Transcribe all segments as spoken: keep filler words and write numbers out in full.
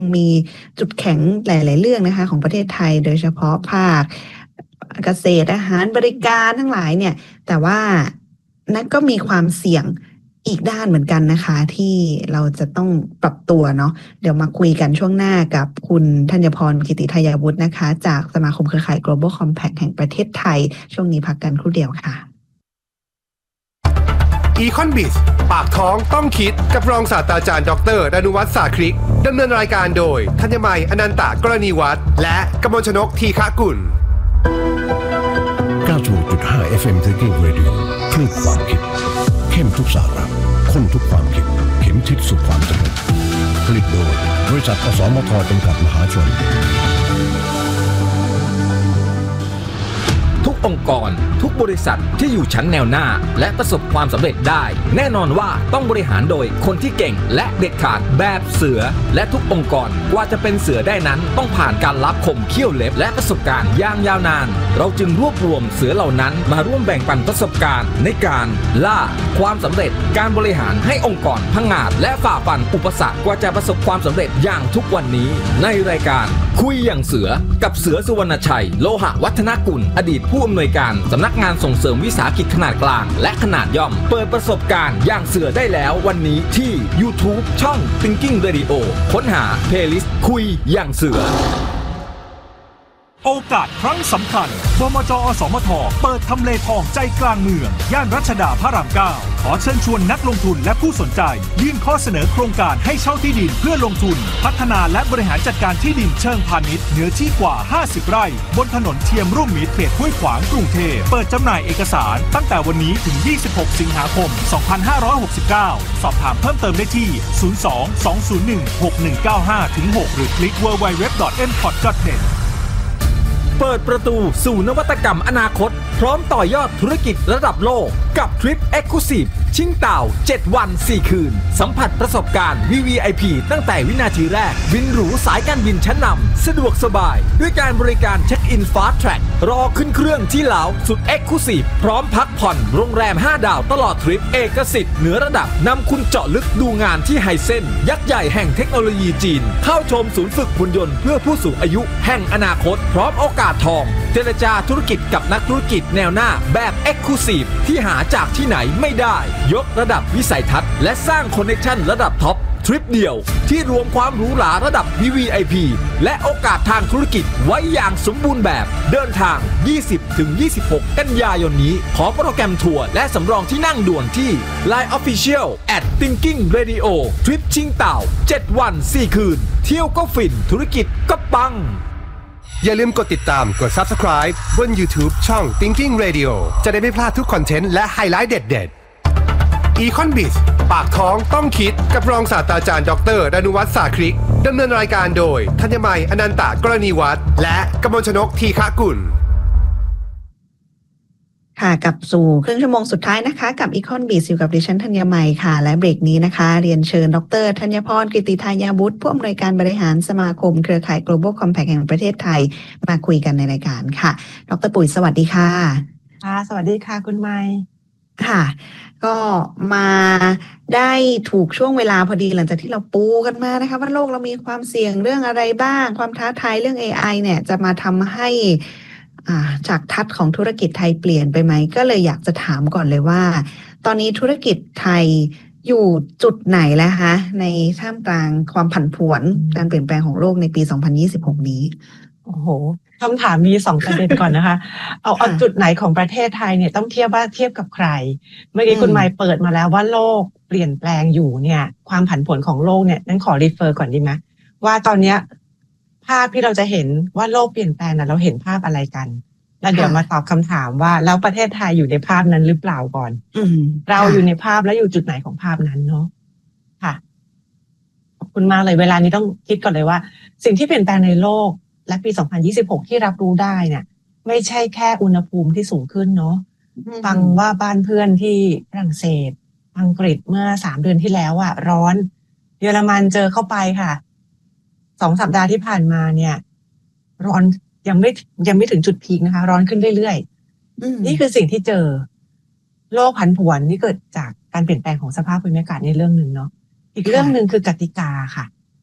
มีจุดแข็งหลายๆเรื่องนะคะของประเทศไทยโดยเฉพาะภาคเกษตรอาหารบริการทั้งหลายเนี่ยแต่ว่านั่นก็มีความเสี่ยงอีกด้านเหมือนกันนะคะที่เราจะต้องปรับตัวเนาะเดี๋ยวมาคุยกันช่วงหน้ากับคุณธัญพรกิติทายาวุฒินะคะจากสมาคมเครือข่าย Global Compact แห่งประเทศไทยช่วงนี้พักกันครู่เดียวค่ะ Econ-Biz ปากท้องต้องคิดกับรองศาสตราจารย์ดรดนุวัฒน์สาคริกดำเนินรายการโดยธัญมัยอนันตกรณีวัฒน์และกมลชนกทีฆกุลเก้าสิบหกจุดห้า เอฟ เอ็ม Thinking Radio คลื่นความคิดเข้มทุกสาระข้นทุกความคิดเข็มทิศสู่ความสำเร็จผลิตโดยบริษัทอสมทจำกัดมหาชนทุกองค์กรทุกบริษัทที่อยู่ชั้นแนวหน้าและประสบความสำเร็จได้แน่นอนว่าต้องบริหารโดยคนที่เก่งและเด็ดขาดแบบเสือและทุกองค์กรกว่าจะเป็นเสือได้นั้นต้องผ่านการลับคมเขี้ยวเล็บและประสบการณ์อย่างยาวนานเราจึงรวบรวมเสือเหล่านั้นมาร่วมแบ่งปันประสบการณ์ในการล่าความสำเร็จการบริหารให้องค์กรพังงาดและฝ่าฟันอุปสรรคกว่าจะประสบความสำเร็จอย่างทุกวันนี้ในรายการคุยอย่างเสือกับเสือสุวรรณชัยโลหะวัฒนกุลอดีตผู้อำนวยการสำนักงานส่งเสริมวิสาหกิจขนาดกลางและขนาดย่อมเปิดประสบการณ์อย่างเสือได้แล้ววันนี้ที่ YouTube ช่อง Thinking Radio ค้นหา Playlist คุยอย่างเสือโอกาสครั้งสำคัญบมจ.อสมทเปิดทำเลทองใจกลางเมืองย่านรัชดาพระรามเก้าขอเชิญชวนนักลงทุนและผู้สนใจยื่นข้อเสนอโครงการให้เช่าที่ดินเพื่อลงทุนพัฒนาและบริหารจัดการที่ดินเชิงพาณิชย์เนื้อที่กว่าห้าสิบไร่บนถนนเทียมร่วมมิตรเขตห้วยขวางกรุงเทพเปิดจำหน่ายเอกสารตั้งแต่วันนี้ถึงยี่สิบหกสิงหาคมสองพันห้าร้อยหกสิบเก้าสอบถามเพิ่มเติมได้ที่ศูนย์ สอง สอง ศูนย์ หนึ่ง หก หนึ่ง เก้า ห้า หก หรือคลิก ดับเบิลยู ดับเบิลยู ดับเบิลยู ดอท เอ็ม พอร์ต ดอท เน็ตเปิดประตูสู่นวัตกรรมอนาคตพร้อมต่อยอดธุรกิจระดับโลกกับทริป Exclusive ชิงเต่าเจ็ดวันสี่คืนสัมผัสประสบการณ์ วี วี ไอ พี ตั้งแต่วินาทีแรกบินหรูสายการบินชั้นนำสะดวกสบายด้วยการบริการเช็คอิน Fast Track รอขึ้นเครื่องที่ลาวสุด Exclusive พร้อมพักผ่อนโรงแรมห้าดาวตลอดทริปเอกสิทธิ์เหนือระดับนำคุณเจาะลึกดูงานที่ไฮเซ็นยักษ์ใหญ่แห่งเทคโนโลยีจีนเข้าชมศูนย์ฝึกหุ่นยนต์เพื่อผู้สูงอายุแห่งอนาคตพร้อมโอกาสทองเจรจาธุรกิจกับนักธุรกิจแนวหน้าแบบ Exclusive ที่หาจากที่ไหนไม่ได้ยกระดับวิสัยทัศน์และสร้างคอนเนคชั่นระดับท็อปทริปเดียวที่รวมความหรูหราระดับ วี วี ไอ พี และโอกาสทางธุรกิจไว้อย่างสมบูรณ์แบบเดินทาง ยี่สิบถึงยี่สิบหก กันยายนนี้ขอโปรแกรมทัวร์และสำรองที่นั่งด่วนที่ ไลน์ Official แอท Thinking Radio ทริปชิงเต่าเจ็ดวันสี่คืนเที่ยวก็ฟินธุรกิจก็ปังอย่าลืมกดติดตามกด Subscribe บน YouTube ช่อง Thinking Radio จะได้ไม่พลาดทุกคอนเทนต์และไฮไลท์เด็ดๆ Econ-Biz ปากท้องต้องคิดกับรองศาสตราจารย์ดรดนุวัฒน์สาคริกดำเนินรายการโดยธัญมัยอนันตกรณีวัฒน์และกมลชนกทีฆกุลค่ะกับสู่ครึ่งชั่วโมงสุดท้ายนะคะกับ Econ-Biz อยู่กับดิฉันธัญมัยค่ะและเบรกนี้นะคะเรียนเชิญดรธัญพรกิติทายาวุฒิผู้อำนวยการบริหารสมาคมเครือข่าย Global Compact แห่งประเทศไทยมาคุยกันในรายการค่ะดรปุ๋ยสวัสดีค่ะค่ะสวัสดีค่ะคุณไมค์ค่ะก็มาได้ถูกช่วงเวลาพอดีหลังจากที่เราปูกันมานะคะว่าโลกเรามีความเสี่ยงเรื่องอะไรบ้างความท้าทายเรื่อง เอ ไอ เนี่ยจะมาทำให้จากทัศน์ของธุรกิจไทยเปลี่ยนไปไหมก็เลยอยากจะถามก่อนเลยว่าตอนนี้ธุรกิจไทยอยู่จุดไหนแล้วคะในท่ามกลางความผันผวนการเปลี่ยนแปลงของโลกในปีสองพันยี่สิบหกนี้โอ้โหคำถามมีสองประเด็นก่อนนะคะเอาเอาจุดไหนของประเทศไทยเนี่ยต้องเทียบว่าเทียบกับใครเมื่อกี้คุณไมค์เปิดมาแล้วว่าโลกเปลี่ยนแปลงอยู่เนี่ยความผันผวนของโลกเนี่ยนั้นขอรีเฟอร์ก่อนดีไหมว่าตอนเนี้ยภาพที่เราจะเห็นว่าโลกเปลี่ยนแปลงนะเราเห็นภาพอะไรกันแล้วเดี๋ยวมาตอบคำถามว่าแล้วประเทศไทยอยู่ในภาพนั้นหรือเปล่าก่อนเราอยู่ในภาพแล้วอยู่จุดไหนของภาพนั้นเนาะค่ะขอบคุณมากเลยเวลานี้ต้องคิดก่อนเลยว่าสิ่งที่เปลี่ยนแปลงในโลกและปีสองพันยี่สิบหกที่รับรู้ได้เนี่ยไม่ใช่แค่อุณหภูมิที่สูงขึ้นเนาะฟังว่าบ้านเพื่อนที่ฝรั่งเศสอังกฤษเมื่อสามเดือนที่แล้วอะร้อนเยอรมันเจอเข้าไปค่ะสองสัปดาห์ที่ผ่านมาเนี่ยร้อนยังไม่ยังไม่ถึงจุดพีคนะคะร้อนขึ้นเรื่อยๆนี่คือสิ่งที่เจอโลกผันผวนนี่เกิดจากการเปลี่ยนแปลงของสภาพภูมิอากาศในเรื่องหนึ่งเนาะอีกเรื่องหนึ่งคือกติกาค่ะ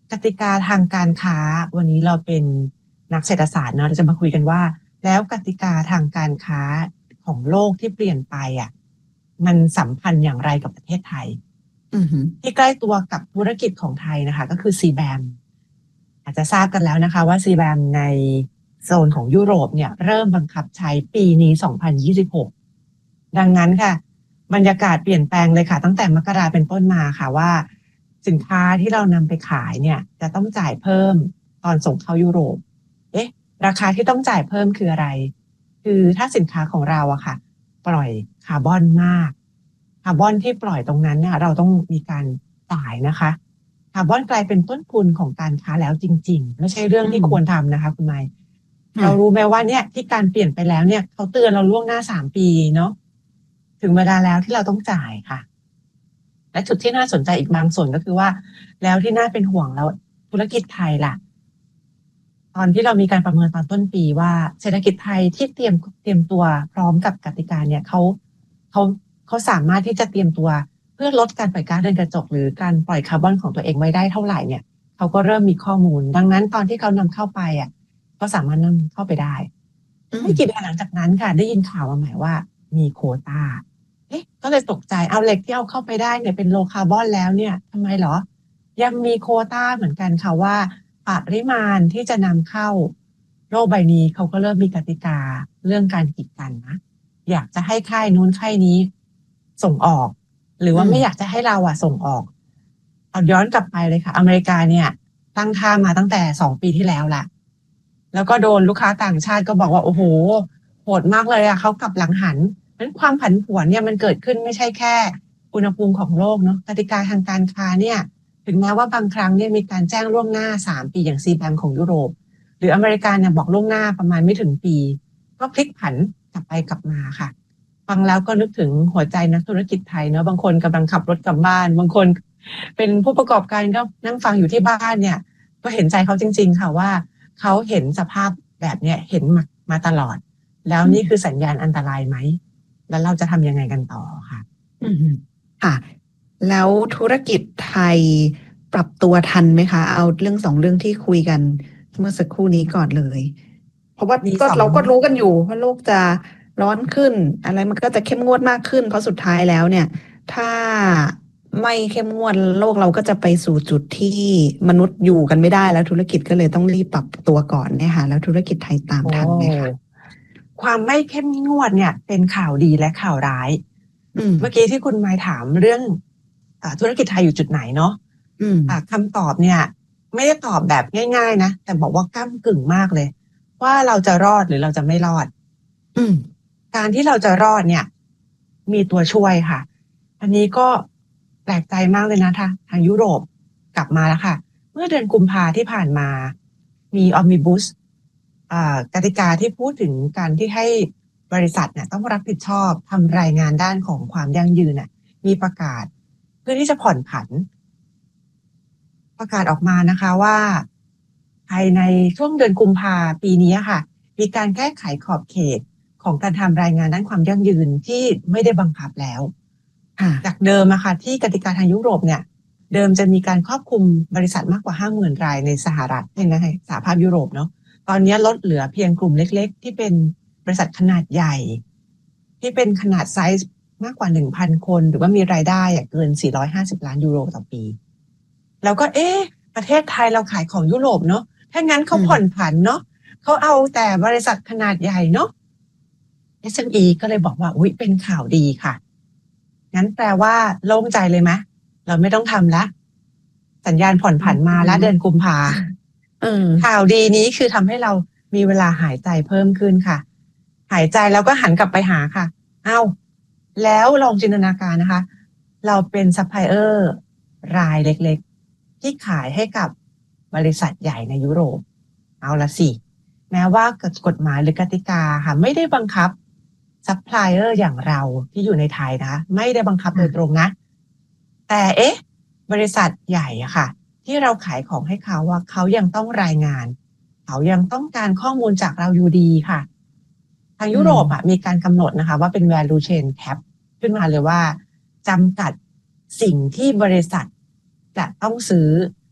กติกาทางการค้าวันนี้เราเป็นนักเศรษฐศาสตร์เนาะเราจะมาคุยกันว่าแล้วกติกาทางการค้าของโลกที่เปลี่ยนไปอ่ะมันสัมพันธ์อย่างไรกับประเทศไทยที่ใกล้ตัวกับธุรกิจของไทยนะคะก็คือ ซี แบม อาจจะทราบกันแล้วนะคะว่า ซี แบม ในโซนของยุโรปเนี่ยเริ่มบังคับใช้ปีนี้สองพันยี่สิบหกดังนั้นค่ะบรรยากาศเปลี่ยนแปลงเลยค่ะตั้งแต่มกราเป็นต้นมาค่ะว่าสินค้าที่เรานำไปขายเนี่ยจะต้องจ่ายเพิ่มตอนส่งเข้ายุโรปเอ๊ะราคาที่ต้องจ่ายเพิ่มคืออะไรคือถ้าสินค้าของเราอะค่ะปล่อยคาร์บอนมากคาร์บอนที่ปล่อยตรงนั้นเนี่ยเราต้องมีการจ่ายนะคะคาร์บอนกลายเป็นต้นทุนของการค้าแล้วจริงๆไม่ใช่เรื่องที่ควรทำนะคะคุณไมค์เรารู้ไหมว่าเนี่ยที่การเปลี่ยนไปแล้วเนี่ยเขาเตือนเราล่วงหน้าสามปีเนาะถึงเวลาแล้วที่เราต้องจ่ายค่ะและจุดที่น่าสนใจอีกบางส่วนก็คือว่าแล้วที่น่าเป็นห่วงแล้วธุรกิจไทยล่ะตอนที่เรามีการประเมินตอนต้นปีว่าเศรษฐกิจไทยที่เตรียมเตรียมตัวพร้อมกับกติกาเนี่ยเขาเขาเขาสามารถที่จะเตรียมตัวเพื่อลดการปล่อยก๊าซเรือนกระจกหรือการปล่อยคาร์บอนของตัวเองไว้ได้เท่าไหร่เนี่ยเขาก็เริ่มมีข้อมูลดังนั้นตอนที่เขานำเข้าไปอ่ะก็สามารถนำเข้าไปได้ไม่กี่เดือนหลังจากนั้นค่ะได้ยินข่าวมาใหม่ว่ามีโควต้าเอ๊ะก็เลยตกใจเอาเหล็กที่เอาเข้าไปได้เนี่ยเป็นโลคาร์บอนแล้วเนี่ยทำไมเหรอยังมีโควต้าเหมือนกันค่ะว่าปริมาณที่จะนำเข้าโลกใบนี้เขาก็เริ่มมีกติกาเรื่องการกีดกันนะอยากจะให้ค่ายนู้นค่ายนี้ส่งออกหรือว่าไม่อยากจะให้เราอะส่งออกเอาย้อนกลับไปเลยค่ะอเมริกาเนี่ยตั้งท่ามาตั้งแต่สองปีที่แล้วละแล้วก็โดนลูกค้าต่างชาติก็บอกว่าโอ้โหโหดมากเลยอะเขากลับหลังหันนั้นความผันผวนเนี่ยมันเกิดขึ้นไม่ใช่แค่อุณหภูมิของโลกเนาะกติกาทางการค้าเนี่ยถึงแม้ว่าบางครั้งเนี่ยมีการแจ้งล่วงหน้าสามปีอย่าง ซี แบม ของยุโรปหรืออเมริกาเนี่ยบอกล่วงหน้าประมาณไม่ถึงปีก็พลิกผันกลับไปกลับมาค่ะฟังแล้วก็นึกถึงหัวใจนักธุรกิจไทยเนาะบางคนกำลังขับรถกลับบ้านบางคนเป็นผู้ประกอบการก็นั่งฟังอยู่ที่บ้านเนี่ยก็เห็นใจเขาจริงๆค่ะว่าเขาเห็นสภาพแบบเนี้ยเห็นมามาตลอดแล้วนี่คือสัญญาณอันตรายไหมแล้วเราจะทำยังไงกันต่อค่ะอืมค่ะแล้วธุรกิจไทยปรับตัวทันไหมคะเอาเรื่องสองเรื่องที่คุยกันเมื่อสักครู่นี้ก่อนเลยเพราะว่าก็เราก็รู้กันอยู่ว่าโลกจะร้อนขึ้นอะไรมันก็จะเข้มงวดมากขึ้นเพราะสุดท้ายแล้วเนี่ยถ้าไม่เข้มงวดโลกเราก็จะไปสู่จุดที่มนุษย์อยู่กันไม่ได้แล้วธุรกิจก็เลยต้องรีบปรับตัวก่อนเนี่ยค่ะแล้วธุรกิจไทยตามทันไหมคะความไม่เข้มงวดเนี่ยเป็นข่าวดีและข่าวร้ายเมื่อกี้ที่คุณไมค์ถามเรื่องธุรกิจไทยอยู่จุดไหนเนาะคำตอบเนี่ยไม่ได้ตอบแบบง่ายๆนะแต่บอกว่าก้ำกึ่งมากเลยว่าเราจะรอดหรือเราจะไม่รอดการที่เราจะรอดเนี่ยมีตัวช่วยค่ะอันนี้ก็แปลกใจมากเลยนะทางยุโรปกลับมาแล้วค่ะเมื่อเดือนกุมภาที่ผ่านมามีออมนิบัสกติกาที่พูดถึงการที่ให้บริษัทเนี่ยต้องรับผิดชอบทำรายงานด้านของความยั่งยืนน่ะมีประกาศเพื่อที่จะผ่อนผันประกาศออกมานะคะว่าภายในช่วงเดือนกุมภาปีนี้ค่ะมีการแก้ไขขอบเขตของการทำรายงานด้านความยั่งยืนที่ไม่ได้บังคับแล้วจากเดิมนะคะที่กติกาทางยุโรปเนี่ยเดิมจะมีการครอบคลุมบริษัทมากกว่า ห้าหมื่น รายในสหรัฐเนี่ยนะคะสหภาพยุโรปเนาะตอนนี้ลดเหลือเพียงกลุ่มเล็กๆที่เป็นบริษัทขนาดใหญ่ที่เป็นขนาดไซส์มากกว่า หนึ่งพัน คนหรือว่ามีรายได้เกินสี่ร้อยห้าสิบล้านยูโรต่อปีแล้วก็เอ๊ะประเทศไทยเราขายของยุโรปเนาะถ้างั้นเขาผ่อนผันเนาะเขาเอาแต่บริษัทขนาดใหญ่เนาะ เอส เอ็ม อี ก็เลยบอกว่าอุ๊ยเป็นข่าวดีค่ะงั้นแปลว่าโล่งใจเลยไหมเราไม่ต้องทำละสัญญาณผ่อนผันมาแล้วเดือนกุมภาข่าวดีนี้คือทำให้เรามีเวลาหายใจเพิ่มขึ้นค่ะหายใจแล้วก็หันกลับไปหาค่ะเอ้าแล้วลองจินตนาการนะคะเราเป็นซัพพลายเออร์รายเล็กๆที่ขายให้กับบริษัทใหญ่ในยุโรปเอาละสิแม้ว่ากฎหมายหรือกติกาค่ะไม่ได้บังคับซัพพลายเออร์อย่างเราที่อยู่ในไทยนะไม่ได้บังคับโดยตรงนะแต่เอ๊ะบริษัทใหญ่อะค่ะที่เราขายของให้เขาว่าเขายังต้องรายงานเขายังต้องการข้อมูลจากเราอยู่ดีค่ะทางยุโรปอะมีการกำหนดนะคะว่าเป็น value chain cap ขึ้นมาเลยว่าจำกัดสิ่งที่บริษัทจะต้องซื้อ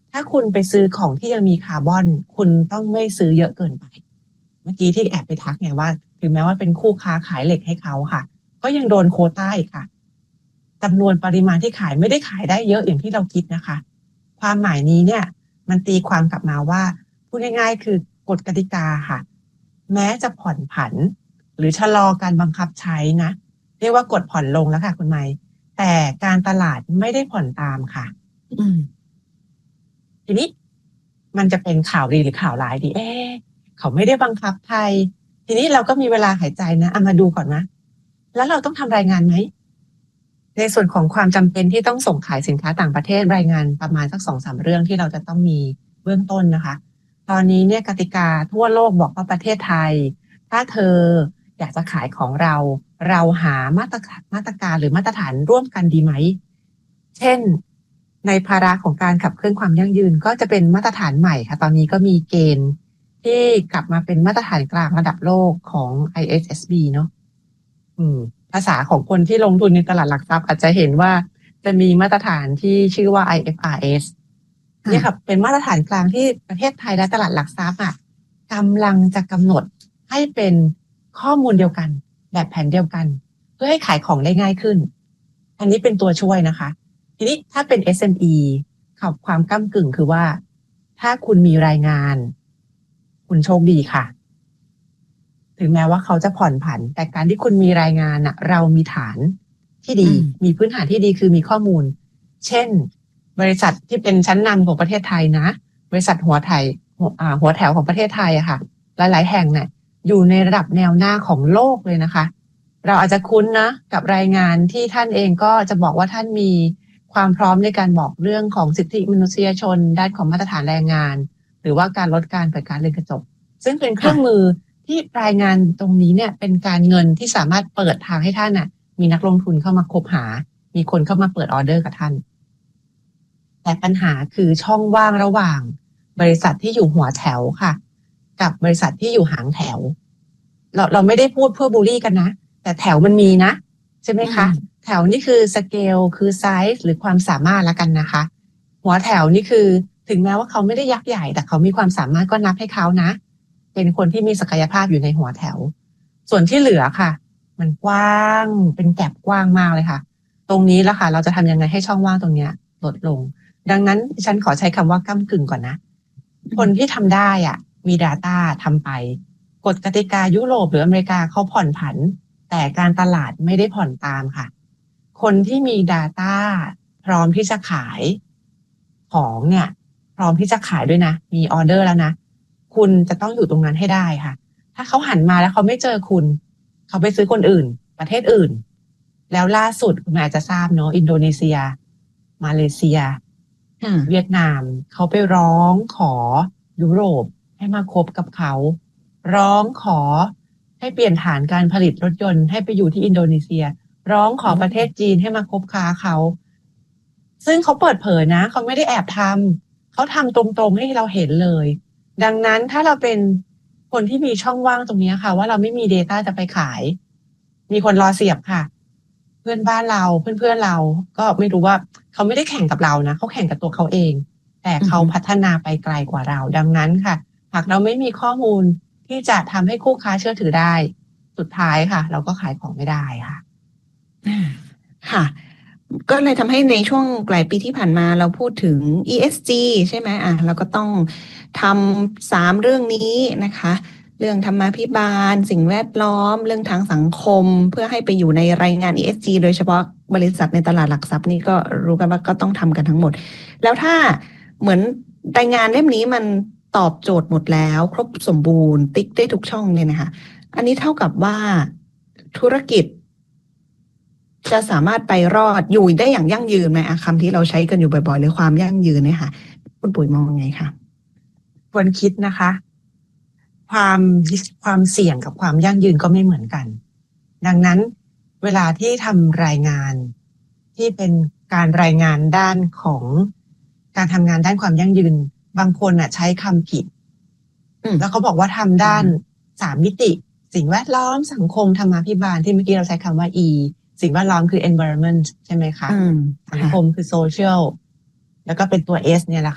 ถ้าคุณไปซื้อของที่ยังมีคาร์บอนคุณต้องไม่ซื้อเยอะเกินไปเมื่อกี้ที่แอบไปทักไงว่าถึงแม้ว่าเป็นคู่ค้าขายเหล็กให้เขาค่ะก็ยังโดนโควต้าอีกค่ะจำนวนปริมาณที่ขายไม่ได้ขายได้เยอะอย่างที่เราคิดนะคะความหมายนี้เนี่ยมันตีความกลับมาว่าพูดง่ายๆคือกฎกติกาค่ะแม้จะผ่อนผันหรือชะลอการบังคับใช้นะเรียกว่ากดผ่อนลงแล้วค่ะคุณไมค์แต่การตลาดไม่ได้ผ่อนตามค่ะอืมทีนี้มันจะเป็นข่าวดีหรือข่าวร้ายดีเอ๊ะเขาไม่ได้บังคับไทยทีนี้เราก็มีเวลาหายใจนะเอามาดูก่อนนะแล้วเราต้องทำรายงานไหมในส่วนของความจำเป็นที่ต้องส่งขายสินค้าต่างประเทศรายงานประมาณสักสองสามเรื่องที่เราจะต้องมีเบื้องต้นนะคะตอนนี้เนี่ยกติกาทั่วโลกบอกว่าประเทศไทยถ้าเธออยากจะขายของเราเราหามาตรมาตรการหรือมาตรฐานร่วมกันดีไหมเช่นในภาระของการขับเคลื่อนความยั่งยืนก็จะเป็นมาตรฐานใหม่ค่ะตอนนี้ก็มีเกณฑ์ที่กลับมาเป็นมาตรฐานกลางระดับโลกของ ไอ เอส เอส บี เนาะอืมภาษาของคนที่ลงทุนในตลาดหลักทรัพย์อาจจะเห็นว่าจะมีมาตรฐานที่ชื่อว่า ไอ เอฟ อาร์ เอส เนี่ยค่ะเป็นมาตรฐานกลางที่ประเทศไทยและตลาดหลักทรัพย์อ่ะกำลังจะกำหนดให้เป็นข้อมูลเดียวกันแบบแผนเดียวกันเพื่อให้ขายของได้ง่ายขึ้นอันนี้เป็นตัวช่วยนะคะทีนี้ถ้าเป็น เอส เอ็ม อี ขับความก้ำกึ่งคือว่าถ้าคุณมีรายงานคุณโชคดีค่ะถึงแม้ว่าเขาจะผ่อนผันแต่การที่คุณมีรายงานน่ะเรามีฐานที่ดีมีพื้นฐานที่ดีคือมีข้อมูลเช่นบริษัทที่เป็นชั้นนำของประเทศไทยนะบริษัทหัวไทยหัวแถวของประเทศไทยอะค่ะหลายๆแห่งเนี่ยอยู่ในระดับแนวหน้าของโลกเลยนะคะเราอาจจะคุ้นนะกับรายงานที่ท่านเองก็จะบอกว่าท่านมีความพร้อมในการบอกเรื่องของสิทธิมนุษยชนด้านของมาตรฐานแรงงานหรือว่าการลดการเปิดการเรือนกระจกซึ่งเป็นเครื่องมือที่รายงานตรงนี้เนี่ยเป็นการเงินที่สามารถเปิดทางให้ท่านน่ะมีนักลงทุนเข้ามาคบหามีคนเข้ามาเปิดออเดอร์กับท่านแต่ปัญหาคือช่องว่างระหว่างบริษัทที่อยู่หัวแถวค่ะกับบริษัทที่อยู่หางแถวเราเราไม่ได้พูดเพื่อบูลลี่กันนะแต่แถวมันมีนะใช่ไหมคะแถวนี่คือสเกลคือไซส์หรือความสามารถละกันนะคะหัวแถวนี่คือถึงแม้ว่าเขาไม่ได้ยักษ์ใหญ่แต่เขามีความสามารถก็นับให้เขานะเป็นคนที่มีศักยภาพอยู่ในหัวแถวส่วนที่เหลือค่ะมันกว้างเป็นแก็บกว้างมากเลยค่ะตรงนี้แล้วค่ะเราจะทำยังไงให้ช่องว่างตรงนี้ลดลงดังนั้นฉันขอใช้คำว่าก้ำกึ่งก่อนนะคนที่ทำได้อ่ะมี data ทำไปกฎกติกายุโรปหรืออเมริกาเขาผ่อนผันแต่การตลาดไม่ได้ผ่อนตามค่ะคนที่มี data พร้อมที่จะขายของเนี่ยพร้อมที่จะขายด้วยนะมีออเดอร์แล้วนะคุณจะต้องอยู่ตรงนั้นให้ได้ค่ะถ้าเขาหันมาแล้วเขาไม่เจอคุณเขาไปซื้อคนอื่นประเทศอื่นแล้วล่าสุดคุณอาจจะทราบเนาะอินโดนีเซียมาเลเซียเวียดนามเขาไปร้องขอยุโรปให้มาคบกับเขาร้องขอให้เปลี่ยนฐานการผลิตรถยนต์ให้ไปอยู่ที่อินโดนีเซียร้องขอประเทศจีนให้มาคบค้าเขาซึ่งเขาเปิดเผยนะเขาไม่ได้แอบทำเขาทำตรงๆให้เราเห็นเลยดังนั้นถ้าเราเป็นคนที่มีช่องว่างตรงนี้ค่ะว่าเราไม่มี data จะไปขายมีคนรอเสียบค่ะเพื่อนบ้านเราเพื่อนๆเราก็ไม่รู้ว่าเขาไม่ได้แข่งกับเรานะเขาแข่งกับตัวเขาเองแต่เขาพัฒนาไปไกลกว่าเราดังนั้นค่ะหากเราไม่มีข้อมูลที่จะทำให้คู่ค้าเชื่อถือได้สุดท้ายค่ะเราก็ขายของไม่ได้ค่ะค่ะก็เลยทำให้ในช่วงปลายปีที่ผ่านมาเราพูดถึง อี เอส จี ใช่ไหมอ่ะเราก็ต้องทำสามเรื่องนี้นะคะเรื่องธรรมาภิบาลสิ่งแวดล้อมเรื่องทางสังคมเพื่อให้ไปอยู่ในรายงาน อี เอส จี โดยเฉพาะบริษัทในตลาดหลักทรัพย์นี่ก็รู้กันว่าก็ต้องทำกันทั้งหมดแล้วถ้าเหมือนรายงานเล่มนี้มันตอบโจทย์หมดแล้วครบสมบูรณ์ติ๊กได้ทุกช่องเนี่ยนะคะอันนี้เท่ากับว่าธุรกิจจะสามารถไปรอดอยู่ได้อย่างยั่งยืนไหมคำที่เราใช้กันอยู่บ่อยๆหรือความยั่งยืนเนี่ยค่ะคุณปุ๋ยมองไงคะควรคิดนะคะความความเสี่ยงกับความยั่งยืนก็ไม่เหมือนกันดังนั้นเวลาที่ทำรายงานที่เป็นการรายงานด้านของการทำงานด้านความยั่งยืนบางคนอ่ะใช้คำผิดแล้วเขาบอกว่าทำด้านสามมิติสิ่งแวดล้อมสังคมธรรมาภิบาลที่เมื่อกี้เราใช้คำว่า E สิ่งแวดล้อมคือ environment ใช่ไหมคะสังคมคือ social แล้วก็เป็นตัว S เนี่ยแหละค่ะ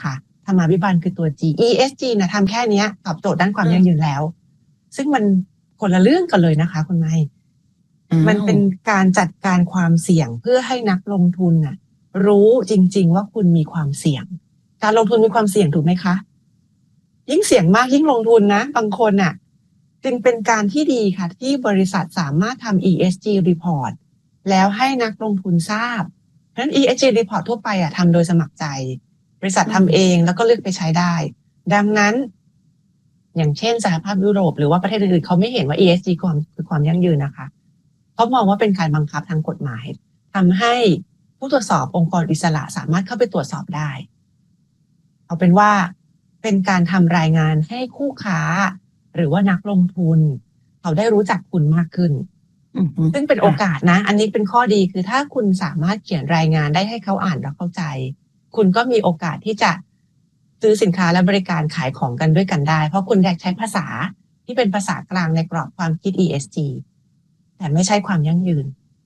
รรมาภิบาลคือตัว G อี เอส จี นะทำแค่นี้ตอบโจทย์ด้านความยั่งยืนแล้วซึ่งมันคนละเรื่องกันเลยนะคะคุณไมมันเป็นการจัดการความเสี่ยงเพื่อให้นักลงทุนน่ะรู้จริงๆว่าคุณมีความเสี่ยงการลงทุนมีความเสี่ยงถูกไหมคะยิ่งเสี่ยงมากยิ่งลงทุนนะบางคนน่ะจึงเป็นการที่ดีค่ะที่บริษัทสามารถทำ อี เอส จี report แล้วให้นักลงทุนทราบเพราะฉะนั้น อี เอส จี report ทั่วไปอ่ะทำโดยสมัครใจบริษัททำเองแล้วก็เลือกไปใช้ได้ดังนั้นอย่างเช่นสหภาพยุโรปหรือว่าประเทศอื่นๆเขาไม่เห็นว่า อี เอส จี ความคือความยั่งยืนนะคะเขามองว่าเป็นการบังคับทางกฎหมายทำให้ผู้ตรวจสอบองค์กรอิสระสามารถเข้าไปตรวจสอบได้เอาเป็นว่าเป็นการทำรายงานให้คู่ค้าหรือว่านักลงทุนเขาได้รู้จักคุณมากขึ้นซึ่งเป็นโอกาสนะอันนี้เป็นข้อดีคือถ้าคุณสามารถเขียนรายงานได้ให้เขาอ่านและเข้าใจคุณก็มีโอกาสที่จะซื้อสินค้าและบริการขายของกันด้วยกันได้เพราะคุณได้ใช้ภาษาที่เป็นภาษากลางในกรอบความคิด อี เอส จี แต่ไม่ใช่ความยั่งยืน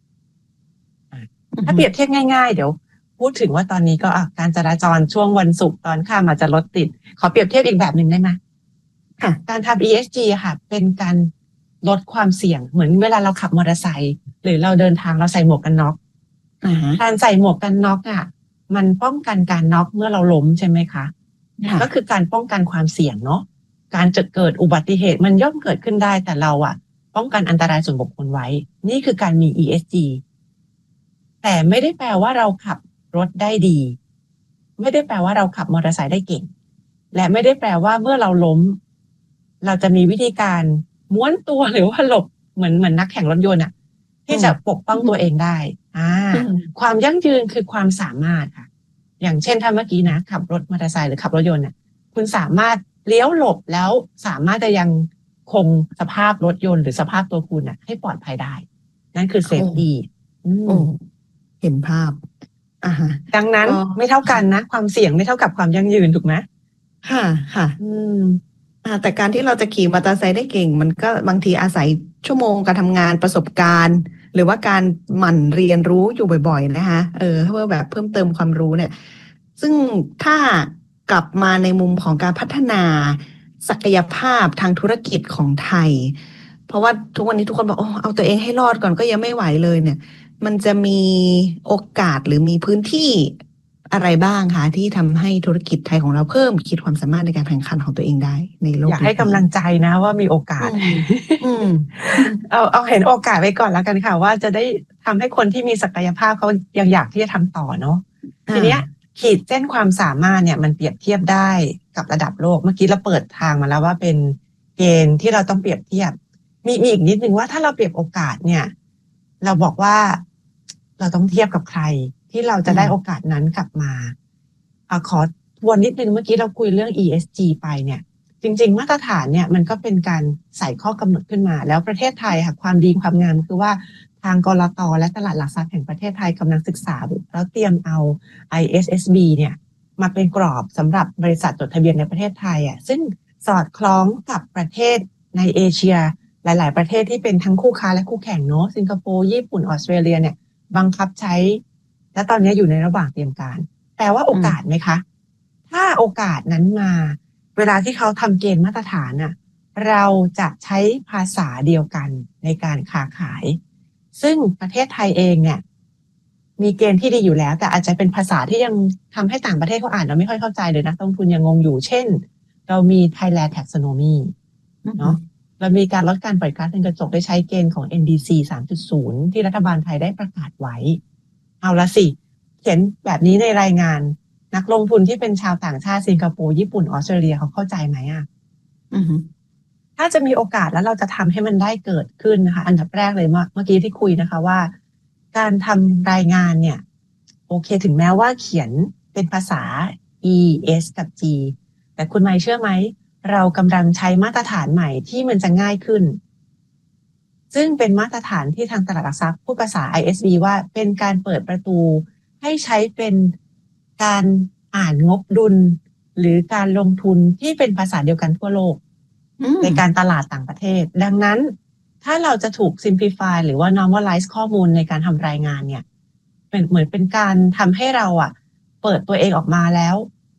ถ้าเปรียบเทียบง่ายๆเดี๋ยวพูดถึงว่าตอนนี้ก็การจราจรช่วงวันศุกร์ตอนค่ำอาจจะรถติดขอเปรียบเทียบอีกแบบหนึ่งได้ไหมการทำ อี เอส จี ค่ะเป็นการลดความเสี่ยงเหมือนเวลาเราขับมอเตอร์ไซค์หรือเราเดินทางเราใส่หมวกกันน็อกการใส่หมวกกันน็อกอ่ะมันป้องกันการน็อกเมื่อเราล้มใช่ไหมคะก็คือการป้องกันความเสี่ยงเนาะการจะเกิดอุบัติเหตุมันย่อมเกิดขึ้นได้แต่เราอ่ะป้องกันอันตรายส่วนบุคคลไว้นี่คือการมี อี เอส จี แต่ไม่ได้แปลว่าเราขับรถได้ดีไม่ได้แปลว่าเราขับมอเตอร์ไซค์ได้เก่งและไม่ได้แปลว่าเมื่อเราล้มเราจะมีวิธีการม้วนตัวหรือว่าหลบเหมือนเหมือนนักแข่งรถยนต์อ่ะที่จะปกป้องตัวเองได้อ่าความยั่งยืนคือความสามารถค่ะอย่างเช่นถ้าเมื่อกี้นะขับรถมอเตอร์ไซค์หรือขับรถยนต์น่ะคุณสามารถเลี้ยวหลบแล้วสามารถจะยังคงสภาพรถยนต์หรือสภาพตัวคุณน่ะให้ปลอดภัยได้นั่นคือเซฟตี้เห็นภาพอ่าดังนั้นไม่เท่ากันนะความเสี่ยงไม่เท่ากับความยั่งยืนถูกไหมค่ะค่ะอืมอ่าแต่การที่เราจะขี่มอเตอร์ไซค์ได้เก่งมันก็บางทีอาศัยชั่วโมงการทำงานประสบการณ์หรือว่าการหมั่นเรียนรู้อยู่บ่อยๆนะคะเออเพื่อแบบเพิ่มเติมความรู้เนี่ยซึ่งถ้ากลับมาในมุมของการพัฒนาศักยภาพทางธุรกิจของไทยเพราะว่าทุกวันนี้ทุกคนบอกโอ้เอาตัวเองให้รอดก่อนก็ยังไม่ไหวเลยเนี่ยมันจะมีโอกาสหรือมีพื้นที่อะไรบ้างคะที่ทำให้ธุรกิจไทยของเราเพิ่มขีดความสามารถในการแข่งขันของตัวเองได้ในโลกอยากให้กำลังใจนะว่ามีโอกาสเอาเอาเห็นโอกาสไว้ก่อนแล้วกันค่ะว่าจะได้ทำให้คนที่มีศักยภาพเขายังอยากที่จะทำต่อเนาะทีเนี้ยขีดเส้นความสามารถเนี่ยมันเปรียบเทียบได้กับระดับโลกเมื่อกี้เราเปิดทางมาแล้วว่าเป็นเกณฑ์ที่เราต้องเปรียบเทียบมีมีอีกนิดนึงว่าถ้าเราเปรียบโอกาสเนี่ยเราบอกว่าเราต้องเทียบกับใครที่เราจะได้โอกาสนั้นกลับมาอ่ะขอทวนนิดนึงเมื่อกี้เราคุยเรื่อง อี เอส จี ไปเนี่ยจริงๆมาตรฐานเนี่ยมันก็เป็นการใส่ข้อกำหนดขึ้นมาแล้วประเทศไทยค่ะความดีความงามคือว่าทางกลต.และตลาดหลักทรัพย์แห่งประเทศไทยกำลังศึกษาแล้วเตรียมเอา ไอ เอส เอส บี เนี่ยมาเป็นกรอบสำหรับบริษัทจดทะเบียนในประเทศไทยอ่ะซึ่งสอดคล้องกับประเทศในเอเชียหลายๆประเทศที่เป็นทั้งคู่ค้าและคู่แข่งเนาะสิงคโปร์ญี่ปุ่นออสเตรเลียเนี่ยบังคับใช้และตอนนี้อยู่ในระหว่างเตรียมการแปลว่าโอกาสไหมคะถ้าโอกาสนั้นมาเวลาที่เขาทำเกณฑ์มาตรฐานน่ะเราจะใช้ภาษาเดียวกันในการค้าขายซึ่งประเทศไทยเองเนี่ยมีเกณฑ์ที่ดีอยู่แล้วแต่อาจจะเป็นภาษาที่ยังทำให้ต่างประเทศเขาอ่านเราไม่ค่อยเข้าใจเลยนะนักลงทุนยังงงอยู่เช่นเรามี Thailand Taxonomy เนาะเรามีการลดการปล่อยก๊าซเรือนกระจกได้ใช้เกณฑ์ของ เอ็น ดี ซี สามจุดศูนย์ ที่รัฐบาลไทยได้ประกาศไว้เอาละสิเขียนแบบนี้ในรายงานนักลงทุนที่เป็นชาวต่างชาติสิงคโปร์ญี่ปุ่นออสเตรเลียเขาเข้าใจไหมอ่ะถ้าจะมีโอกาสแล้วเราจะทำให้มันได้เกิดขึ้นนะคะอันดับแรกเลยเมื่อกี้ที่คุยนะคะว่าการทำรายงานเนี่ยโอเคถึงแม้ว่าเขียนเป็นภาษา E S กับ G แต่คุณไมค์เชื่อไหมเรากำลังใช้มาตรฐานใหม่ที่มันจะง่ายขึ้นซึ่งเป็นมาตรฐานที่ทางตลาดหลักทรัพย์พูดภาษา ไอ เอส บี ว่าเป็นการเปิดประตูให้ใช้เป็นการอ่านงบดุลหรือการลงทุนที่เป็นภาษาเดียวกันทั่วโลกในการตลาดต่างประเทศดังนั้นถ้าเราจะถูก simplify หรือว่า normalize ข้อมูลในการทำรายงานเนี่ยเป็นเหมือนเป็นการทำให้เราอ่ะเปิดตัวเองออกมาแล้ว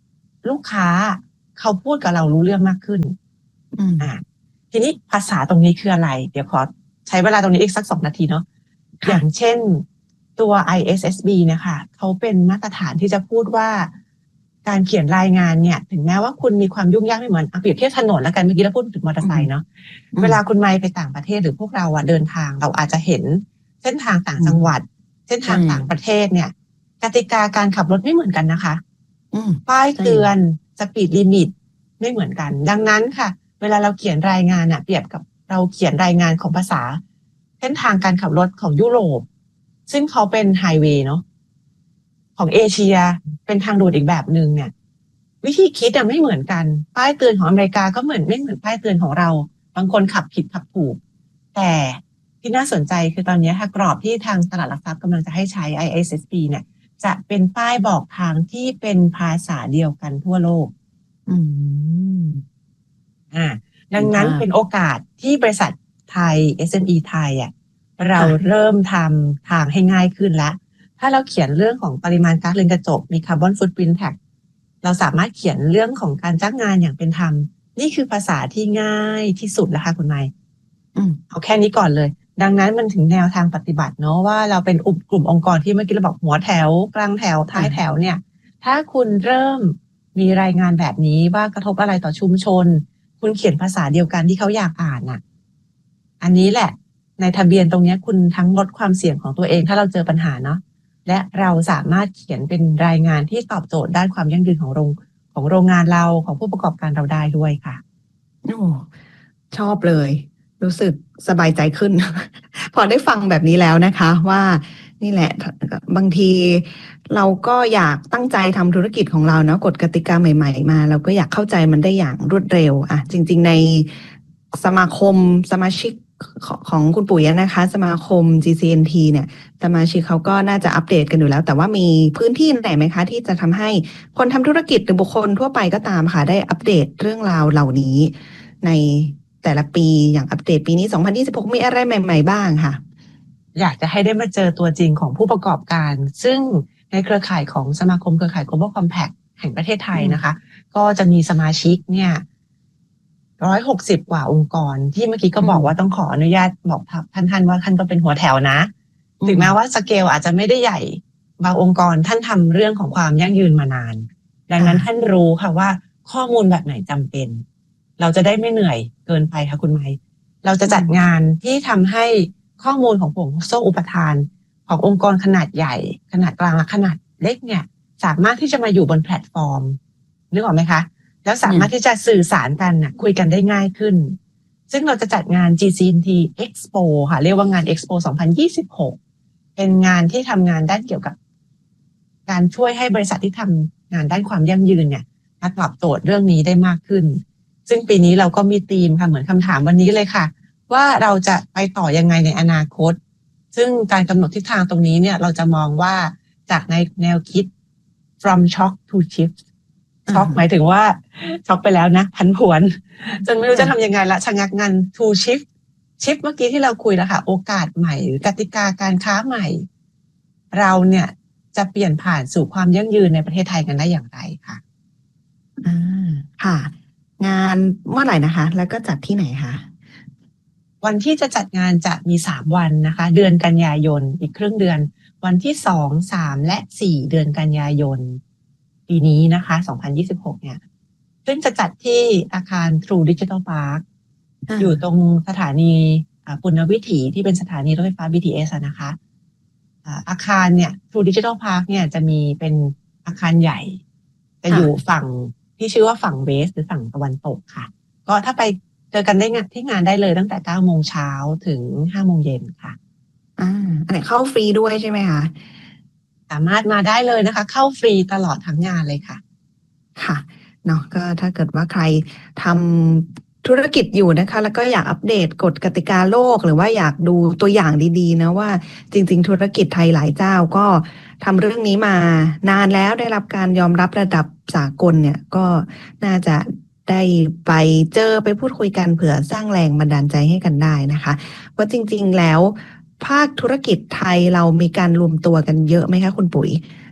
ลูกค้าเขาพูดกับเรารู้เรื่องมากขึ้นอืมอ่าทีนี้ภาษาตรงนี้คืออะไรเดี๋ยวขอใช้เวลาตรงนี้อีกสักสองนาทีเนาะอย่างเช่นตัว ไอ เอส เอส บี นะคะเขาเป็นมาตรฐานที่จะพูดว่าการเขียนรายงานเนี่ยถึงแม้ว่าคุณมีความยุ่งยากไม่เหมือนเอาเปรียบเทียบถนนแล้วกันเมื่อกี้เราพูดถึงมอเตอร์ไซค์เนาะเวลาคุณไมค์ไปต่างประเทศหรือพวกเราอะเดินทางเราอาจจะเห็นเส้นทางต่างจังหวัดเส้นทางต่างประเทศเนี่ยกติกาการขับรถไม่เหมือนกันนะคะป้ายเตือนสปีดลิมิตไม่เหมือนกันดังนั้นค่ะเวลาเราเขียนรายงานอะเปรียบกับเราเขียนรายงานของภาษาเส้นทางการขับรถของยุโรปซึ่งเขาเป็นไฮเวย์เนาะของเอเชียเป็นทางด่วนอีกแบบนึงเนี่ยวิธีคิดอะไม่เหมือนกันป้ายเตือนของอเมริกาก็เหมือนไม่เหมือนป้ายเตือนของเราบางคนขับผิดขับถูกแต่ที่น่าสนใจคือตอนนี้ค่ะกรอบที่ทางตลาดหลักทรัพย์กำลังจะให้ใช้ ไอ เอส เอส บี เนี่ยจะเป็นป้ายบอกทางที่เป็นภาษาเดียวกันทั่วโลกอืมอ่าดังนั้นเป็นโอกาสที่บริษัทไทย เอส เอ็ม อี ไทยอ่ะเราเริ่มทำทางให้ง่ายขึ้นแล้วถ้าเราเขียนเรื่องของปริมาณก๊าซเรือนกระจกมีคาร์บอนฟุตพริ้นท์แท็กเราสามารถเขียนเรื่องของการจ้างงานอย่างเป็นธรรมนี่คือภาษาที่ง่ายที่สุดแล้วค่ะคุณไมค์เอาแค่นี้ก่อนเลยดังนั้นมันถึงแนวทางปฏิบัติเนาะว่าเราเป็นกลุ่มองค์กรที่เมื่อกี้เราบอกหัวแถวกลางแถวท้ายแถวเนี่ยถ้าคุณเริ่มมีรายงานแบบนี้ว่ากระทบอะไรต่อชุมชนคุณเขียนภาษาเดียวกันที่เขาอยากอ่านน่ะอันนี้แหละในทะเบียนตรงนี้คุณทั้งลดความเสี่ยงของตัวเองถ้าเราเจอปัญหาเนาะและเราสามารถเขียนเป็นรายงานที่ตอบโจทย์ด้านความยั่งยืนของโรงของโรงงานเราของผู้ประกอบการเราได้ด้วยค่ะโอ้ชอบเลยรู้สึกสบายใจขึ้น พอได้ฟังแบบนี้แล้วนะคะว่านี่แหละบางทีเราก็อยากตั้งใจทำธุรกิจของเราเนาะกฎกติกาใหม่ๆมาเราก็อยากเข้าใจมันได้อย่างรวดเร็วอ่ะจริงๆในสมาคมสมาชิกของคุณปุ๋ยนะคะสมาคม จี ซี เอ็น ที เนี่ยสมาชิกเขาก็น่าจะอัปเดตกันอยู่แล้วแต่ว่ามีพื้นที่ไหนไหมคะที่จะทำให้คนทำธุรกิจหรือบุคคลทั่วไปก็ตามค่ะได้อัปเดตเรื่องราวเหล่านี้ในแต่ละปีอย่างอัปเดตปีนี้สองพันยี่สิบหกมีอะไรใหม่ๆบ้างค่ะอยากจะให้ได้มาเจอตัวจริงของผู้ประกอบการซึ่งในเครือข่ายของสมาคมเครือข่าย Global Compact แห่งประเทศไทยนะคะก็จะมีสมาชิกเนี่ยหนึ่งร้อยหกสิบกว่าองค์กรที่เมื่อกี้ก็บอกว่าต้องขออนุญาตบอกท่านท่านว่าท่านก็เป็นหัวแถวนะถึงแม้ว่าสเกลอาจจะไม่ได้ใหญ่บางองค์กรท่านทำเรื่องของความยั่งยืนมานานดังนั้นท่านรู้ค่ะว่าข้อมูลแบบไหนจำเป็นเราจะได้ไม่เหนื่อยเกินไปค่ะคุณไมค์เราจะจัดงานที่ทำให้ข้อมูลของผงโซ่อุปทานขององค์กรขนาดใหญ่ขนาดกลางและขนาดเล็กเนี่ยสามารถที่จะมาอยู่บนแพลตฟอร์มนึกออกไหมคะแล้วสามารถที่จะสื่อสารกันนะคุยกันได้ง่ายขึ้นซึ่งเราจะจัดงาน จี ซี เอ็น ที Expo ค่ะเรียกว่างาน Expo สองพันยี่สิบหกเป็นงานที่ทำงานด้านเกี่ยวกับการช่วยให้บริษัทที่ทำงานด้านความยั่งยืนเนี่ยมาตอบโจทย์เรื่องนี้ได้มากขึ้นซึ่งปีนี้เราก็มีธีมค่ะเหมือนคำถามวันนี้เลยค่ะว่าเราจะไปต่อยังไงในอนาคตซึ่งการกำหนดทิศทางตรงนี้เนี่ยเราจะมองว่าจากในแนวคิด from shock to shift ช็อกหมายถึงว่าช็อกไปแล้วนะพันผวนจนไม่รู้จะทำยังไงละชะงักงัน to shift shift เมื่อกี้ที่เราคุยแล้วค่ะโอกาสใหม่หรือกติกาการค้าใหม่เราเนี่ยจะเปลี่ยนผ่านสู่ความยั่งยืนในประเทศไทยกันได้อย่างไรค่ะอ่าค่ะงานเมื่อไหร่นะคะแล้วก็จัดที่ไหนคะวันที่จะจัดงานจะมีสามวันนะคะเดือนกันยายนอีกครึ่งเดือนวันที่สอง สามและสี่เดือนกันยายนปีนี้นะคะสองพันยี่สิบหกเนี่ยซึ่งจะจัดที่อาคาร True Digital Park อยู่ตรงสถานีปุณณวิถีที่เป็นสถานีรถไฟฟ้า บี ที เอส นะคะอาคารเนี่ย True Digital Park เนี่ยจะมีเป็นอาคารใหญ่จะอยู่ฝั่งที่ชื่อว่าฝั่งเวสหรือฝั่งตะวันตกค่ะก็ถ้าไปเจอกันได้งานที่งานได้เลยตั้งแต่เก้าโมงเช้าถึงห้าโมงเย็นค่ะอ่าอันไหนเข้าฟรีด้วยใช่ไหมคะสามารถมาได้เลยนะคะเข้าฟรีตลอดทั้งงานเลยค่ะค่ะเนาะก็ถ้าเกิดว่าใครทำธุรกิจอยู่นะคะแล้วก็อยากอัปเดตกฎกติกาโลกหรือว่าอยากดูตัวอย่างดีๆนะว่าจริงๆธุรกิจไทยหลายเจ้าก็ทำเรื่องนี้มานานแล้วได้รับการยอมรับระดับสากลเนี่ยก็น่าจะได้ไปเจอไปพูดคุยกันเผื่อสร้างแรงบันดาลใจให้กันได้นะคะว่าจริงๆแล้วภาคธุรกิจไทยเรามีการรวมตัวกันเยอะไหมคะคุณปุ๋ย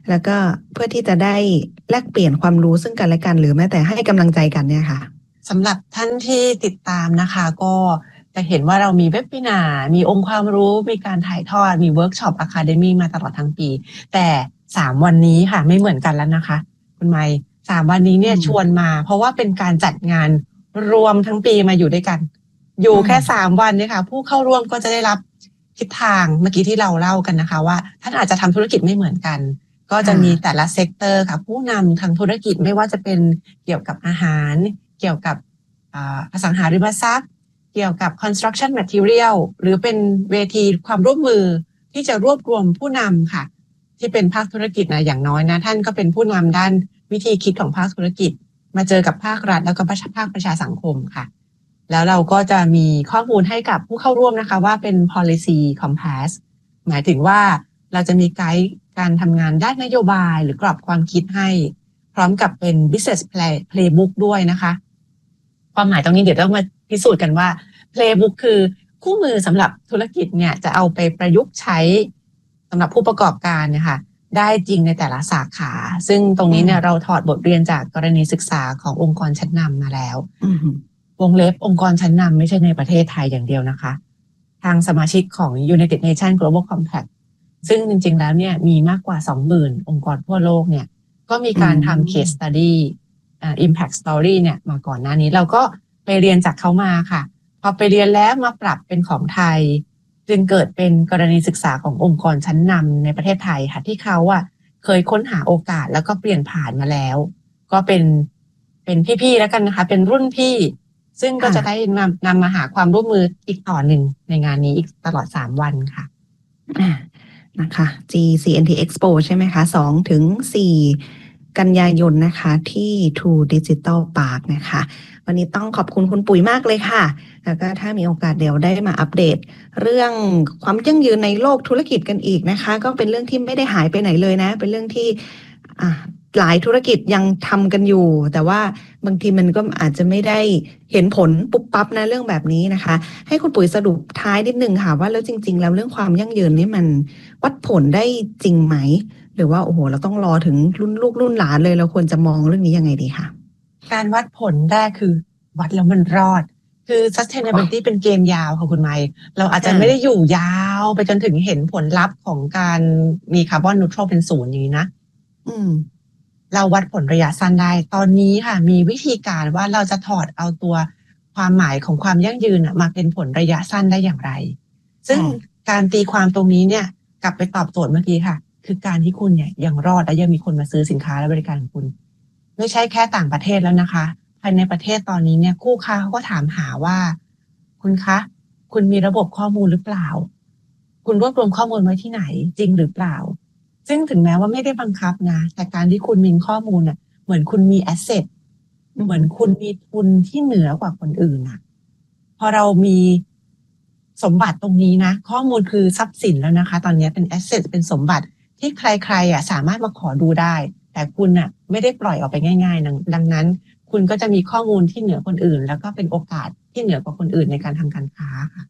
แล้วก็เพื่อที่จะได้แลกเปลี่ยนความรู้ซึ่งกันและกันหรือแม้แต่ให้กำลังใจกันเนี่ยค่ะสำหรับท่านที่ติดตามนะคะก็จะเห็นว่าเรามีเว็บวินามีองค์ความรู้มีการถ่ายทอดมีเวิร์กช็อปอะคาเดมี่มาตลอดทั้งปีแต่สามวันนี้ค่ะไม่เหมือนกันแล้วนะคะคุณไมค์สามวันนี้เนี่ยชวนมาเพราะว่าเป็นการจัดงานรวมทั้งปีมาอยู่ด้วยกันอยู่แค่สามวันเนี่ยค่ะผู้เข้าร่วมก็จะได้รับทิศทางเมื่อกี้ที่เราเล่ากันนะคะว่าท่านอาจจะทำธุรกิจไม่เหมือนกันก็จะมีแต่ละเซกเตอร์ค่ะผู้นำทางธุรกิจไม่ว่าจะเป็นเกี่ยวกับอาหารเกี่ยวกับอสังหาริมทรัพย์เกี่ยวกับ construction material หรือเป็นเวทีความร่วมมือที่จะรวบรวมผู้นำค่ะที่เป็นภาคธุรกิจนะอย่างน้อยนะท่านก็เป็นผู้นำด้านวิธีคิดของภาคธุรกิจมาเจอกับภาครัฐแล้วก็ภาคประชาสังคมค่ะแล้วเราก็จะมีข้อมูลให้กับผู้เข้าร่วมนะคะว่าเป็น policy compass หมายถึงว่าเราจะมีไกด์การทำงานด้านนโยบายหรือกรอบความคิดให้พร้อมกับเป็น business play playbook ด้วยนะคะความหมายตรงนี้เดี๋ยวต้องมาพิสูจน์กันว่า playbook คือคู่มือสำหรับธุรกิจเนี่ยจะเอาไปประยุกต์ใช้สำหรับผู้ประกอบการเนี่ยค่ะได้จริงในแต่ละสาขาซึ่งตรงนี้เนี่ยเราถอดบทเรียนจากกรณีศึกษาขององค์กรชั้นนำมาแล้ววงเล็บองค์กรชั้นนำไม่ใช่ในประเทศไทยอย่างเดียวนะคะทางสมาชิกของ United Nations Global Compact ซึ่งจริงๆแล้วเนี่ยมีมากกว่า สองหมื่น องค์กรทั่วโลกเนี่ยก็มีการทำ case study uh, impact story เนี่ยมาก่อนหน้านี้เราก็ไปเรียนจากเขามาค่ะพอไปเรียนแล้วมาปรับเป็นของไทยจึงเกิดเป็นกรณีศึกษาขององค์กรชั้นนำในประเทศไทยค่ะที่เขาอ่ะเคยค้นหาโอกาสแล้วก็เปลี่ยนผ่านมาแล้วก็เป็นเป็นพี่ๆแล้วกันนะคะเป็นรุ่นพี่ซึ่งก็จะได้นำนำมาหาความร่วมมืออีกต่อหนึ่งในงานนี้อีกตลอดสามวันค่ะนะคะ จี ซี เอ็น ที Expo ใช่ไหมคะสองถึงสี่กันยายนนะคะที่ True Digital Park นะคะวันนี้ต้องขอบคุณคุณปุ๋ยมากเลยค่ะแล้วก็ถ้ามีโอกาสเดี๋ยวได้มาอัปเดตเรื่องความยั่งยืนในโลกธุรกิจกันอีกนะคะก็เป็นเรื่องที่ไม่ได้หายไปไหนเลยนะเป็นเรื่องที่อ่ะหลายธุรกิจยังทำกันอยู่แต่ว่าบางทีมันก็อาจจะไม่ได้เห็นผลปุ๊บปั๊บนะเรื่องแบบนี้นะคะให้คุณปุ๋ยสรุปท้ายนิดนึงค่ะว่าแล้วจริงๆแล้วเรื่องความยั่งยืนนี่มันวัดผลได้จริงไหมหรือว่าโอ้โหเราต้องรอถึงรุ่นลูกรุ่นหลานเลยเราควรจะมองเรื่องนี้ยังไงดีคะการวัดผลแรกคือวัดแล้วมันรอดคือ sustainability เป็นเกมยาวค่ะคุณไมค์เราอาจจะไม่ได้อยู่ยาวไปจนถึงเห็นผลลัพธ์ของการมีคาร์บอนนิวทรัลเป็นศูนย์อย่างนี้นะอืมเราวัดผลระยะสั้นได้ตอนนี้ค่ะมีวิธีการว่าเราจะถอดเอาตัวความหมายของความยั่งยืนมาเป็นผลระยะสั้นได้อย่างไรซึ่งการตีความตรงนี้เนี่ยกลับไปตอบโจทย์เมื่อกี้ค่ะคือการที่คุณเนี่ยยังรอดและยังมีคนมาซื้อสินค้าและบริการของคุณไม่ใช่แค่ต่างประเทศแล้วนะคะภายในประเทศตอนนี้เนี่ยคู่ค้าเขาก็ถามหาว่าคุณคะคุณมีระบบข้อมูลหรือเปล่าคุณรวบรวมข้อมูลไว้ที่ไหนจริงหรือเปล่าซึ่งถึงแม้ว่าไม่ได้บังคับนะแต่การที่คุณมีข้อมูลน่ะเหมือนคุณมีแอสเซทเหมือนคุณมีทุนที่เหนือกว่าคนอื่นน่ะพอเรามีสมบัติตรงนี้นะข้อมูลคือทรัพย์สินแล้วนะคะตอนนี้เป็นแอสเซทเป็นสมบัติที่ใครๆอ่ะสามารถมาขอดูได้แต่คุณน่ะไม่ได้ปล่อยออกไปง่ายๆดังนั้นคุณก็จะมีข้อมูลที่เหนือคนอื่นแล้วก็เป็นโอกาสที่เหนือกว่าคนอื่นในการทำการค้าค่ะ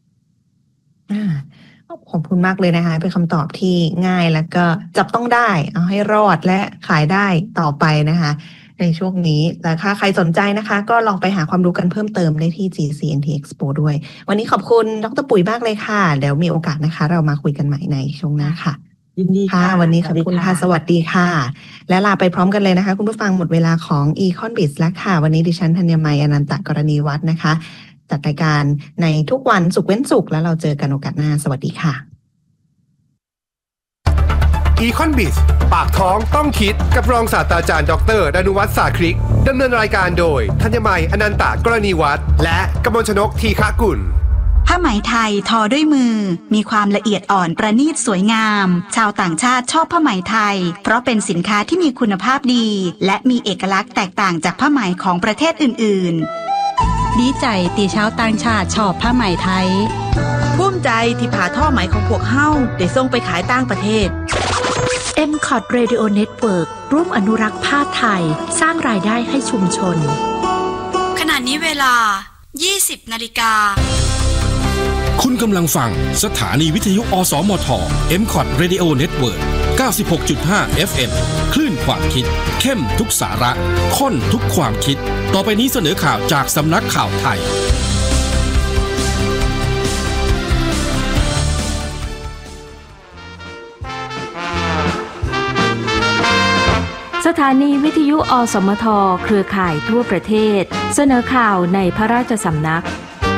ขอบคุณมากเลยนะคะเป็นคำตอบที่ง่ายแล้วก็จับต้องได้เอาให้รอดและขายได้ต่อไปนะคะในช่วงนี้แต่ถ้าใครสนใจนะคะก็ลองไปหาความรู้กันเพิ่มเติมได้ที่ จี ซี เอ็น ที Expo ด้วยวันนี้ขอบคุณดร.ปุ๋ยมากเลยค่ะเดี๋ยวมีโอกาสนะคะเรามาคุยกันใหม่ในช่วงหน้าค่ะยินดีค่ะวันนี้ขอบคุณค่ะสวัสดีค่ะและลาไปพร้อมกันเลยนะคะคุณผู้ฟังหมดเวลาของ Econ-Biz แล้วค่ะวันนี้ดิฉันธัญมัยอนันตกรณีวัฒน์นะคะจัดรายการในทุกวันศุกร์เว้นศุกร์แล้วเราเจอกันโอกาสหน้าสวัสดีค่ะ Econ-Biz ปากท้องต้องคิดกับรองศาสตราจารย์ดร.ดนุวัฒน์สาคริกดำเนินรายการโดยธัญมัยอนันตกรณีวัฒน์และกมลชนกทีฆกุลผ้าไหมไทยทอด้วยมือมีความละเอียดอ่อนประณีตสวยงามชาวต่างชาติชอบผ้าไหมไทยเพราะเป็นสินค้าที่มีคุณภาพดีและมีเอกลักษณ์แตกต่างจากผ้าไหมของประเทศอื่นๆดีใจที่ชาวต่างชาติชอบผ้าไหมไทยภูมิใจที่ผ่าท่อไหมของพวกเฮาได้ส่งไปขายต่างประเทศเอ็ม คอท Radio Network ร่วมอนุรักษ์ผ้าไทยสร้างรายได้ให้ชุมชนขณะนี้เวลา ยี่สิบนาฬิกาคุณกำลังฟังสถานีวิทยุอสมท เอ็ม คอท Radio Network เก้าสิบหกจุดห้า เอฟ เอ็ม คลื่นความคิดเข้มทุกสาระข้นทุกความคิดต่อไปนี้เสนอข่าวจากสำนักข่าวไทยสถานีวิทยุอสมทเครือข่ายทั่วประเทศเสนอข่าวในพระราชสำนัก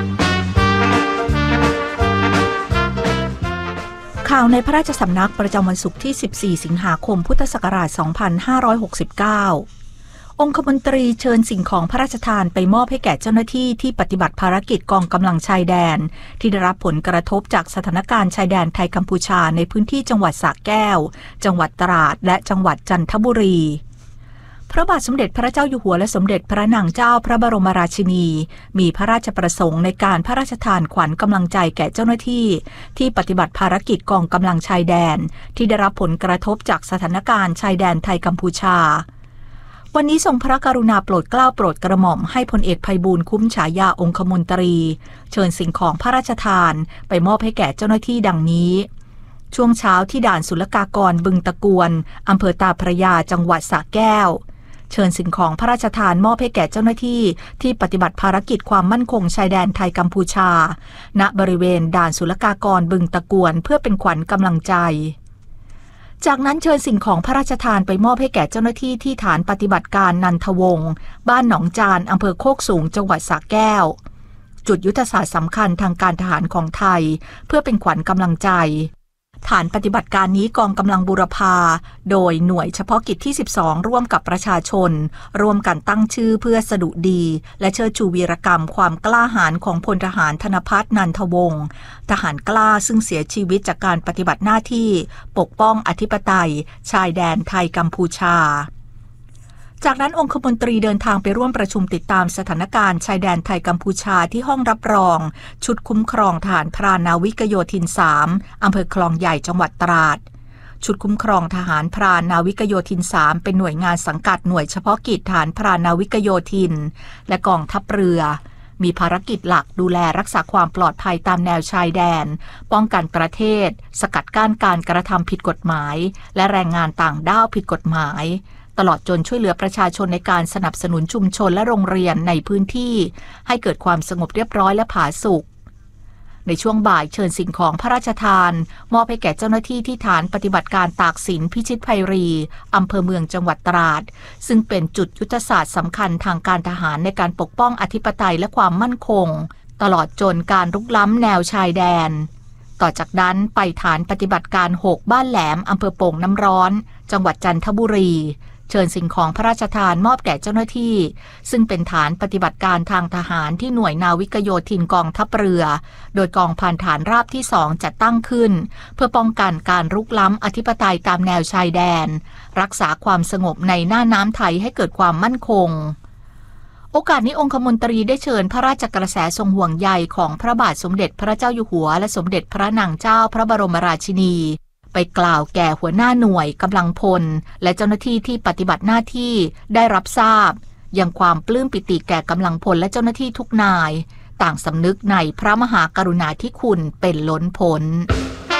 ข่าวในพระราชสำนักประจำวันศุกร์ที่สิบสี่สิงหาคมพุทธศักราชสองพันห้าร้อยหกสิบเก้าองคมนตรีเชิญสิ่งของพระราชทานไปมอบให้แก่เจ้าหน้าที่ที่ปฏิบัติภารกิจกองกำลังชายแดนที่ได้รับผลกระทบจากสถานการณ์ชายแดนไทยกัมพูชาในพื้นที่จังหวัดสระแก้วจังหวัดตราดและจังหวัดจันทบุรีพระบาทสมเด็จพระเจ้าอยู่หัวและสมเด็จพระนางเจ้าพระบรมราชินีมีพระราชประสงค์ในการพระราชทานขวัญกำลังใจแก่เจ้าหน้าที่ที่ปฏิบัติภารกิจกองกำลังชายแดนที่ได้รับผลกระทบจากสถานการณ์ชายแดนไทยกัมพูชาวันนี้ทรงพระกรุณาโปรดเกล้าโปรดกระหม่อมให้พลเอกไพบูลย์คุ้มฉายาองคมนตรีเชิญสิ่งของพระราชทานไปมอบให้แก่เจ้าหน้าที่ดังนี้ช่วงเช้าที่ด่านศุลกากรบึงตะกวนอำเภอตาพระยาจังหวัดสระแก้วเชิญสิ่งของพระราชทานมอบให้แก่เจ้าหน้าที่ที่ปฏิบัติภารกิจความมั่นคงชายแดนไทยกัมพูชาณบริเวณด่านศุลกากรบึงตะกวนเพื่อเป็นขวัญกำลังใจจากนั้นเชิญสิ่งของพระราชทานไปมอบให้แก่เจ้าหน้าที่ที่ฐานปฏิบัติการนันทวงศ์บ้านหนองจานอำเภอโคกสูงจังหวัดสระแก้วจุดยุทธศาสตร์สำคัญทางการทหารของไทยเพื่อเป็นขวัญกำลังใจฐานปฏิบัติการนี้กองกำลังบูรพาโดยหน่วยเฉพาะกิจที่สิบสองร่วมกับประชาชนร่วมกันตั้งชื่อเพื่อสดุดีและเชิดชูวีรกรรมความกล้าหาญของพลทหารธนภัทรนันทวงศ์ทหารกล้าซึ่งเสียชีวิตจากการปฏิบัติหน้าที่ปกป้องอธิปไตยชายแดนไทยกัมพูชาจากนั้นองคมนตรีเดินทางไปร่วมประชุมติดตามสถานการณ์ชายแดนไทยกัมพูชาที่ห้องรับรองชุดคุ้มครองทหารพรานนาวิกโยธินสามอำเภอคลองใหญ่จังหวัดตราดชุดคุ้มครองทหารพรานนาวิกโยธินสามเป็นหน่วยงานสังกัดหน่วยเฉพาะกิจทหารพรานนาวิกโยธินและกองทัพเรือมีภารกิจหลักดูแลรักษาความปลอดภัยตามแนวชายแดนป้องกันประเทศสกัดกั้นการกระทำผิดกฎหมายและแรงงานต่างด้าวผิดกฎหมายตลอดจนช่วยเหลือประชาชนในการสนับสนุนชุมชนและโรงเรียนในพื้นที่ให้เกิดความสงบเรียบร้อยและผาสุกในช่วงบ่ายเชิญสิ่งของพระราชทานมอบให้แก่เจ้าหน้าที่ที่ฐานปฏิบัติการตากสินพิชิตไพรีอำเภอเมืองจังหวัดตราดซึ่งเป็นจุดยุทธศาสตร์สำคัญทางการทหารในการปกป้องอธิปไตยและความมั่นคงตลอดจนการรุกล้ำแนวชายแดนต่อจากนั้นไปฐานปฏิบัติการหกบ้านแหลมอำเภอโป่งน้ำร้อนจังหวัดจันทบุรีเชิญสิ่งของพระราชทานมอบแก่เจ้าหน้าที่ซึ่งเป็นฐานปฏิบัติการทางทหารที่หน่วยนาวิกโยธินกองทัพเรือโดยกองพันฐานราบที่สองจัดตั้งขึ้นเพื่อป้องกันการรุกล้ำอธิปไตยตามแนวชายแดนรักษาความสงบในหน้าน้ำไทยให้เกิดความมั่นคงโอกาสนี้องคมนตรีได้เชิญพระราชกระแสทรงห่วงใยของพระบาทสมเด็จพระเจ้าอยู่หัวและสมเด็จพระนางเจ้าพระบรมราชินีไปกล่าวแก่หัวหน้าหน่วยกำลังพลและเจ้าหน้าที่ที่ปฏิบัติหน้าที่ได้รับทราบยังความปลื้มปิติแก่กำลังพลและเจ้าหน้าที่ทุกนายต่างสำนึกในพระมหากรุณาธิคุณเป็นล้นพ้น